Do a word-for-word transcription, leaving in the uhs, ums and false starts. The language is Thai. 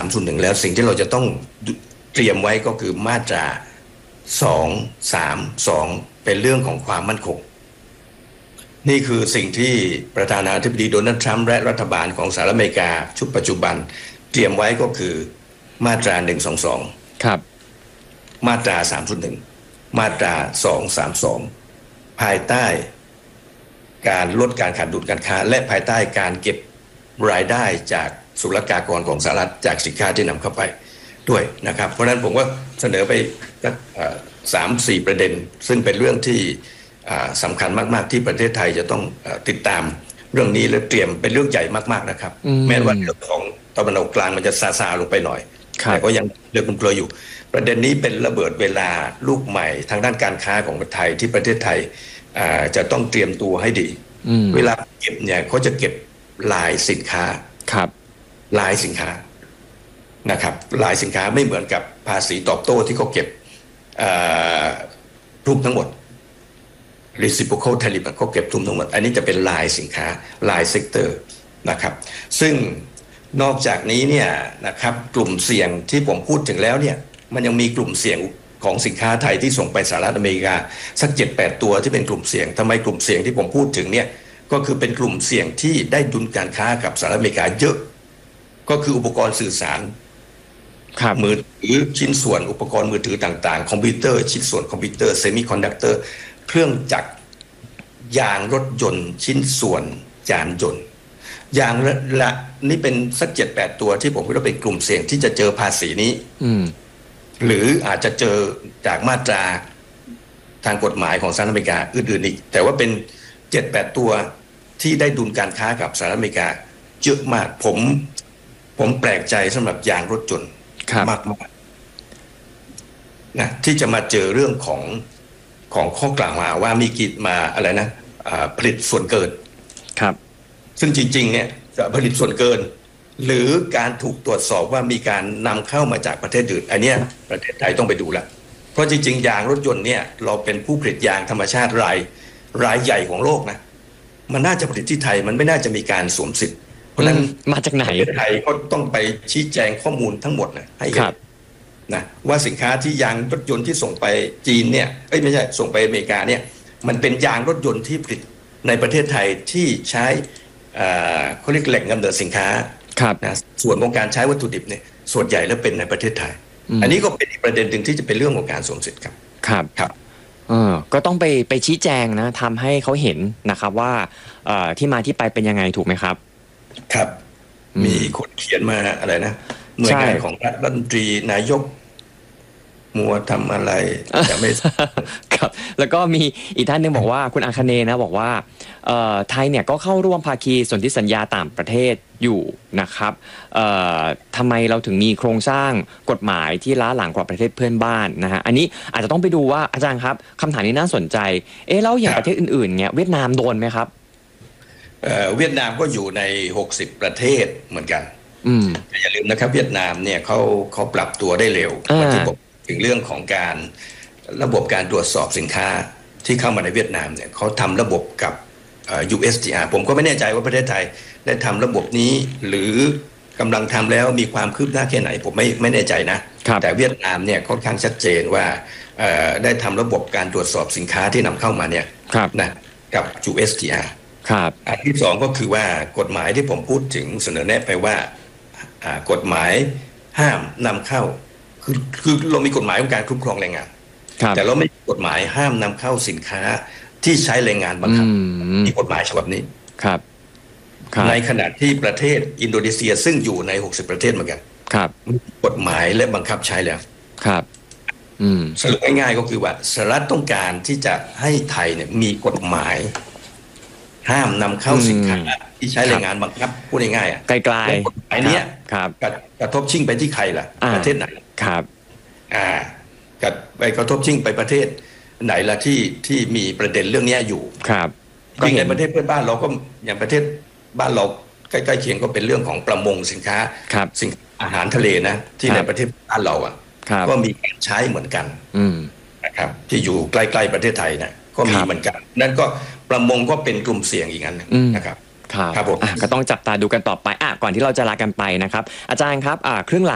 ศูนย์หนึ่งแล้วสิ่งที่เราจะต้องเตรียมไว้ก็คือมาตราสอง สาม สองเป็นเรื่องของความมั่นคงนี่คือสิ่งที่ประธานาธิบดีโดนัลด์ทรัมป์และรัฐบาลของสหรัฐอเมริกาชุดปัจจุบันเตรียมไว้ก็คือมาตราหนึ่งสองสองครับมาตราสามศูนย์หนึ่งมาตราสองสามสองภายใต้การลดการขาดดุลการค้าและภายใต้การเก็บรายได้จากศุลกากรของสหรัฐจากสินค้าที่นำเข้าไปด้วยนะครับเพราะฉะนั้นผมก็เสนอไปสามสี่ประเด็นซึ่งเป็นเรื่องที่สำคัญมากๆที่ประเทศไทยจะต้องติดตามเรื่องนี้และเตรียมเป็นเรื่องใหญ่มากๆนะครับแม้ว่าเรื่องของตะวันออกกลางมันจะซาซาลงไปหน่อยแต่ก็ยังเรื่องกลัวอยู่ประเด็นนี้เป็นระเบิดเวลาลูกใหม่ทางด้านการค้าของประเทศไทยที่ประเทศไทยจะต้องเตรียมตัวให้ดีเวลาเก็บเนี่ยเขาจะเก็บลายสินค้าครับลายสินค้านะครับลายสินค้าไม่เหมือนกับภาษีตอบโต้ที่เขาเก็บทุกทั้งหมด reciprocal tariff เขาเก็บทุกทั้งหมดอันนี้จะเป็นลายสินค้าลายเซกเตอร์นะครับซึ่งนอกจากนี้เนี่ยนะครับกลุ่มเสี่ยงที่ผมพูดถึงแล้วเนี่ยมันยังมีกลุ่มเสี่ยงของสินค้าไทยที่ส่งไปสหรัฐอเมริกาสัก เจ็ดแปด ตัวที่เป็นกลุ่มเสี่ยงทำไมกลุ่มเสี่ยงที่ผมพูดถึงเนี่ยก็คือเป็นกลุ่มเสี่ยงที่ได้ดุลการค้ากับสหรัฐอเมริกาเยอะก็คืออุปกรณ์สื่อสารมือถือชิ้นส่วนอุปกรณ์มือถือต่างๆคอมพิวเตอร์ชิ้นส่วนคอมพิวเตอร์เซมิคอนดักเตอร์เครื่องจักรยางรถยนต์ชิ้นส่วนยานยนต์อย่างละนี่เป็นสัก เจ็ดแปด ตัวที่ผมคิดว่าเป็นกลุ่มเสี่ยงที่จะเจอภาษีนี้หรืออาจจะเจอจากมาตราทางกฎหมายของสหรัฐอเมริกาอื่นๆอีกแต่ว่าเป็น เจ็ดแปด ตัวที่ได้ดุลการค้ากับสหรัฐอเมริกาเยอะมากผมผมแปลกใจสำหรับยางรถยนต์มากมากนะที่จะมาเจอเรื่องของของข้อกล่าวหาว่ามีกิจมาอะไรนะผลิตส่วนเกินครับซึ่งจริงๆเนี่ยจะผลิตส่วนเกินหรือการถูกตรวจสอบว่ามีการนำเข้ามาจากประเทศอื่นอันนี้ประเทศไทยต้องไปดูละเพราะจริงๆยางรถยนต์เนี่ยเราเป็นผู้ผลิตยางธรรมชาติรายรายใหญ่ของโลกนะมันน่าจะผลิตที่ไทยมันไม่น่าจะมีการสวมสิทธิ์เพราะนั้นมาจากไหนประเทศไทยก็ต้องไปชี้แจงข้อมูลทั้งหมดนะให้เห็นนะว่าสินค้าที่ยางรถยนต์ที่ส่งไปจีนเนี่ยเอ้ยไม่ใช่ส่งไปอเมริกาเนี่ยมันเป็นยางรถยนต์ที่ผลิตในประเทศไทยที่ใช้เขาเรียกแหล่งกำเนิดสินค้านะส่วนของการใช้วัตถุดิบเนี่ยส่วนใหญ่แล้วเป็นในประเทศไทย อ, อันนี้ก็เป็นอีกประเด็นหนึ่งที่จะเป็นเรื่องของการสวมสิทธิ์ครับครับครับเออก็ต้องไปไปชี้แจงนะทำให้เขาเห็นนะครับว่าที่มาที่ไปเป็นยังไงถูกไหมครับครับมีคนเขียนมาอะไรนะหน่วยงานของรัฐมนตรีนายกมัวทำอะไรแต่ไม่ครับแล้วก็มีอีกท่านหนึ่งบอกว่าคุณอาคเนนะบอกว่าไทยเนี่ยก็เข้าร่วมภาคีสนธิสัญญาต่างประเทศอยู่นะครับทำไมเราถึงมีโครงสร้างกฎหมายที่ล้าหลังกว่าประเทศเพื่อนบ้านนะฮะอันนี้อาจจะต้องไปดูว่าอาจารย์ครับคำถามนี้น่าสนใจเอ๊ะแล้วอย่างประเทศอื่นๆเนี่ยเวียดนามโดนไหมครับเวียดนามก็อยู่ในหกสิบประเทศเหมือนกันอย่าลืมนะครับเวียดนามเนี่ยเขาเขาปรับตัวได้เร็วที่ผมถึงเรื่องของการระบบการตรวจสอบสินค้าที่เข้ามาในเวียดนามเนี่ยเขาทำระบบกับ ยู เอส ที อาร์ ผมก็ไม่แน่ใจว่าประเทศไทยได้ทำระบบนี้หรือกำลังทำแล้วมีความคืบหน้าแค่ไหนผมไม่ไม่แน่ใจนะแต่เวียดนามเนี่ยค่อนข้างชัดเจนว่าได้ทำระบบการตรวจสอบสินค้าที่นำเข้ามาเนี่ยนะกับ ยู เอส ที อาร์ อันที่สองก็คือว่ากฎหมายที่ผมพูดถึงเสนอแนะไปว่ากฎหมายห้ามนำเข้าคือคือเรามีกฎหมายของการคุ้มครองแรงงานแต่เราไม่มีกฎหมายห้ามนำเข้าสินค้าที่ใช้แรงงานบังคับมีกฎหมายฉบับนี้ครับในขณะที่ประเทศอินโดนีเซียซึ่งอยู่ในหกสิบประเทศเหมือนกันมีกฎหมายและบังคับใช้แล้วครับสรุปง่ายๆก็คือว่าสหรัฐต้องการที่จะให้ไทยเนี่ยมีกฎหมายห้ามนำเข้าสินค้าที่ใช้แรงงานบังคับพูดง่ายๆอ่ะไกลๆกฎหมายนี้กระทบชิ่งไปที่ใครล่ะประเทศไหนครับอ่ากับไปกระทบชิ่งไปประเทศไหนล่ะที่ที่มีประเด็นเรื่องนี้อยู่ครับจริงในประเทศเพื่อนบ้านเราก็อย่างประเทศบ้านเราใกล้ๆเคียงก็เป็นเรื่องของประมงสินค้าสินอาหารทะเลนะที่ในประเทศบ้านเราอ่ะก็มีการใช้เหมือนกันนะครับที่อยู่ใกล้ๆประเทศไทยนะก็มีเหมือนกันนั่นก็ประมงก็เป็นกลุ่มเสี่ยงอีกอันนะครับครับผมก็ต้องจับตาดูกันต่อไปอ่ะก่อนที่เราจะลากันไปนะครับอาจารย์ครับอ่าครึ่งหลัง